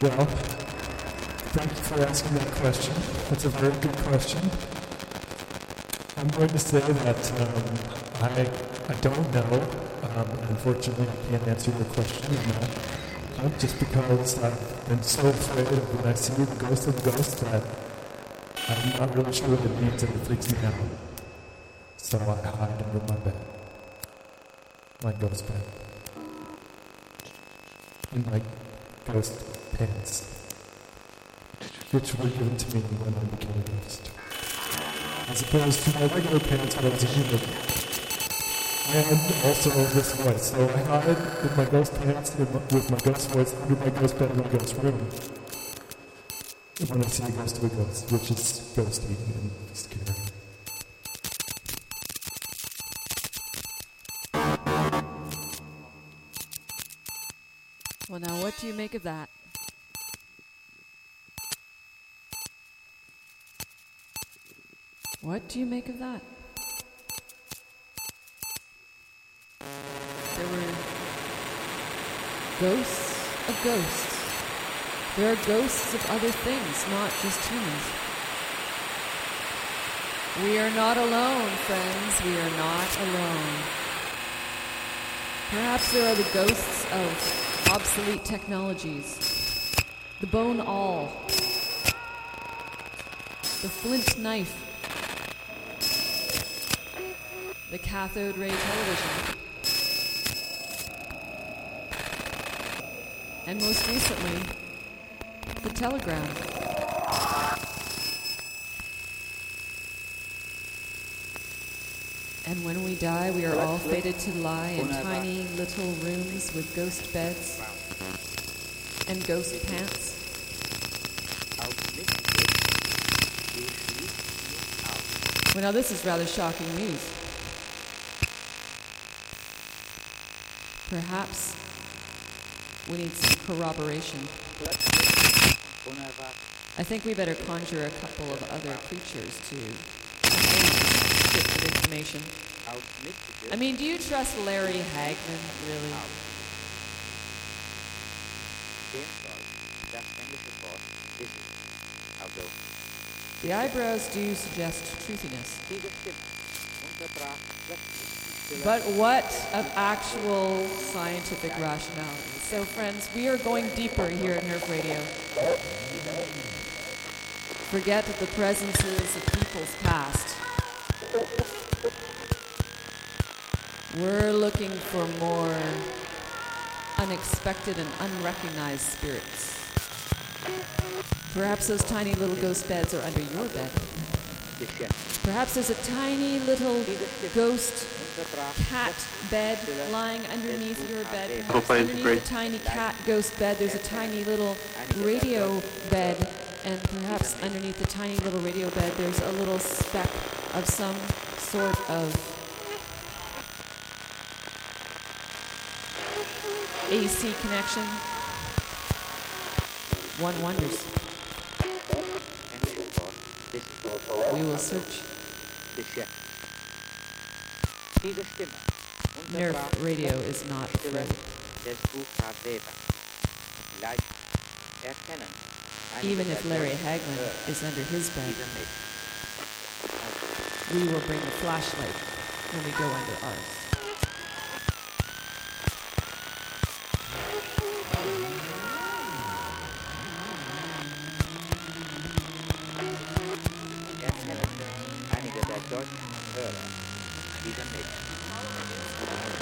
Well, thank you for asking that question. That's a very good question. I'm going to say that I don't know. Unfortunately, I can't answer your question on that. Just because I've been so afraid of when I see the ghost of the ghost that I'm not really sure what it means and it freaks me out. So I hide under my bed. My ghost bed. In my ghost pants. Which were given to me when I became a ghost. As opposed to my regular pants when I was a human. And also this voice. So I hide in my ghost pants with my ghost voice under my ghost bed in my ghost room. When I see a ghost of a ghost, which is ghosty and scary. Well, now what do you make of that? What do you make of that? There were ghosts of ghosts. There are ghosts of other things, not just humans. We are not alone, friends. We are not alone. Perhaps there are the ghosts of obsolete technologies. The bone awl. The flint knife. The cathode ray television. And most recently, the telegram. And when we die, we are all fated to lie in tiny little rooms with ghost beds and ghost pants. Well, now this is rather shocking news. Perhaps we need some corroboration. I think we better conjure a couple of other creatures to get good information. I mean, do you trust Larry Hagman, really? The eyebrows do suggest truthiness. But what of actual scientific rationality? So, friends, we are going deeper here at Nerf Radio. Forget the presences of people's past. We're looking for more unexpected and unrecognized spirits. Perhaps those tiny little ghost beds are under your bed. Perhaps there's a tiny little ghost cat bed lying underneath your bed. Perhaps underneath the tiny cat ghost bed, there's a tiny little radio bed. And perhaps underneath the tiny little radio bed, there's a little speck of some sort of AC connection. One wonders. We will search. Nerf Radio is not free. Even if Larry Hagman is under his bed, we will bring the flashlight when we go under ours. Einige der deutschen Hörer dieser nicht.